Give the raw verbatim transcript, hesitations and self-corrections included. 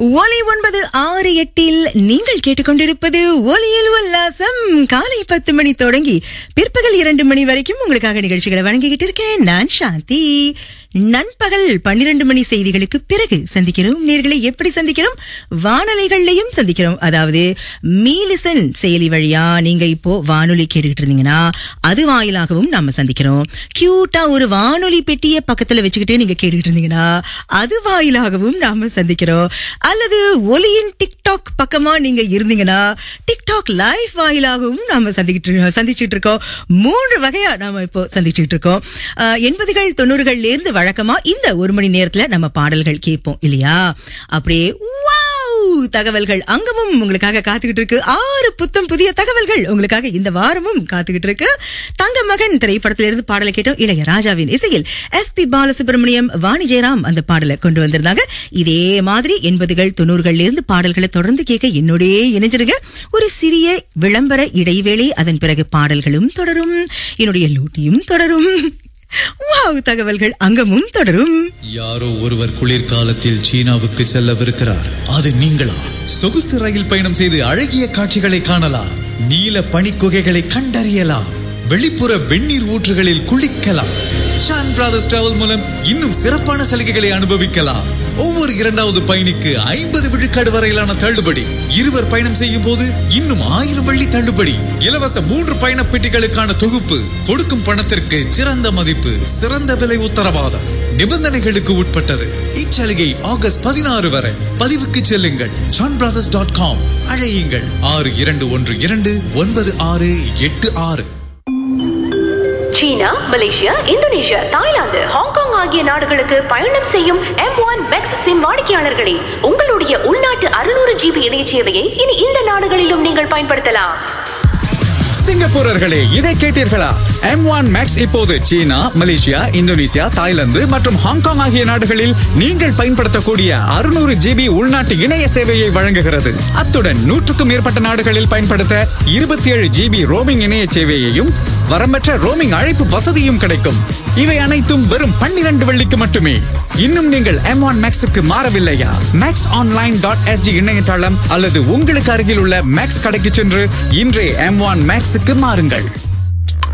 ஒலி ஒன்பது ஆறு எட்டில் நீங்கள் கேட்டுக்கொண்டிருப்பது ஒலியில் உல்லாசம். காலை பத்து மணி தொடங்கி பிற்பகல் இரண்டு மணி வரைக்கும் உங்களுக்காக நிகழ்ச்சிகளை வழங்கிக்கிட்டு இருக்கேன். நான் சாந்தி. நண்பகல் பன்னிரண்டு மணி செய்திகளுக்கு பிறகு சந்திக்கிறோம். நேர்களை எப்படி சந்திக்கிறோம்? வானொலிகள்லையும் சந்திக்கிறோம். அதாவது மீலிசன் செயலி வழியா நீங்க இப்போ வானொலி கேட்டுக்கிட்டு இருந்தீங்கன்னா அது வாயிலாகவும் நாம சந்திக்கிறோம். கியூட்டா ஒரு வானொலி பெட்டிய பக்கத்துல வச்சுக்கிட்டு நீங்க கேட்டுக்கிட்டு இருந்தீங்கன்னா அது வாயிலாகவும் நாம சந்திக்கிறோம். அல்லது ஒலியின் டிக்டாக் பக்கமா நீங்க இருந்தீங்கன்னா டிக்டாக் லைவ் வாயிலாகவும் நாம சந்திக்கிட்டு சந்திச்சுட்டு இருக்கோம். மூன்று வகையா நாம இப்போ சந்திச்சுட்டு இருக்கோம். எண்பதுகள் தொண்ணூறுகள்ல இருந்து வழக்கமா இந்த ஒரு மணி நேரத்துல நம்ம பாடல்கள் கேட்போம் இல்லையா? அப்படியே தகவல்கள் அங்கமும் உங்களுக்காக காத்துக்கிட்டு இருக்கு. ஆறு புத்தம் புதிய தகவல்கள் உங்களுக்காக இந்த வாரமும் காத்துக்கிட்டு இருக்கு. தங்க மகன் திரைப்படத்திலிருந்து பாடலை கேட்டோம். இளையராஜாவின் இசையில் எஸ் பி பாலசுப்ரமணியம், வாணி ஜெயராம் அந்த பாடலை கொண்டு வந்திருந்தாங்க. இதே மாதிரி எண்பதுகள் தொண்ணூறுகள்ல இருந்து பாடல்களை தொடர்ந்து கேட்க என்னோடே இணைஞ்சிருங்க. ஒரு சிறிய விளம்பர இடைவேளை, அதன் பிறகு பாடல்களும் தொடரும், என்னுடைய லூட்டியும் தொடரும். வாவ், தகவல்கள் அங்கமும் தொடரும். யாரோ ஒருவர் குளிர்காலத்தில் சீனாவுக்கு செல்லவிருக்கிறார். அது நீங்களா? சொகுசு ரயில் பயணம் செய்து அழகிய காட்சிகளை காணலாம். நீல பனிக்குகைகளை கண்டறியலாம். வெளிப்புற வெந்நீர் ஊற்றுகளில் குளிக்கலாம். சான் பிரதர்ஸ் டிராவல் மூலம் இன்னும் சிறப்பான சலுகைகளை அனுபவிக்கலாம். ஒவ்வொரு இரண்டாவது பயணிக்கு ஐம்பது விழுக்காடு வரையிலான தள்ளுபடி. இருவர் பயணம் செய்யும் போது இன்னும் ஆயிரம் வெள்ளி தள்ளுபடி. இலவச மூன்று பயண பெட்டிகளுக்கான தொகுப்பு. கொடுக்கும் பணத்திற்கு சிறந்த மதிப்பு, சிறந்த விலை உத்தரவாதம். நிபந்தனைகளுக்கு உட்பட்டது. இச்சலுகை ஆகஸ்ட் பதினாறு வரை. பதிவுக்கு செல்லுங்கள் சான் பிரதர்ஸ் டாட் காம். அழையுங்கள் ஆறு இரண்டு ஒன்று இரண்டு ஒன்பது ஆறு எட்டு ஆறு. சீனா, மலேசியா, இந்தோனேஷியா, தாய்லாந்து, ஹாங்காங் ஆகிய நாடுகளுக்கு பயணம் செய்யும் எம் ஒன் மேக்ஸ் சிம் வாடிக்கையாளர்களே, உங்களுடைய உள்நாட்டு அறுநூறு ஜிபி இணைய சேவையை இனி இந்த நாடுகளிலும் நீங்கள் பயன்படுத்தலாம். சிங்கப்பூரர்களே, இதை கேட்டீர்களா? எம் ஒன் மேக்ஸ் இப்போது சீனா, மலேசியா, இந்தோனேசியா, தாய்லாந்து மற்றும் ஹாங்காங் ஆகிய நாடுகளில் நீங்கள் பயன்படுத்தக்கூடிய அறுநூறு ஜிபி உள்நாட்டு இணைய சேவையை வழங்குகிறது. அத்துடன் நூற்றுக்கும் மேற்பட்ட நாடுகளில் பயன்படுத்த இருபத்தி ஏழு ஜிபி ரோமிங் இணைய சேவையையும் வரம்பற்ற ரோமிங் அழைப்பு வசதியும் கிடைக்கும். இவை அனைத்தும் வெறும் பன்னிரண்டு வெள்ளிக்கு மட்டுமே. இன்னும் நீங்கள் M one மேக்ஸுக்கு மாறவில்லையா? Maths online dot ST இணையதளம் அல்லது உங்களுக்கு அருகில் உள்ள மேக்ஸ் கடைக்கு சென்று இன்றே எம் ஒன் மேக்ஸுக்கு மாறுங்கள்.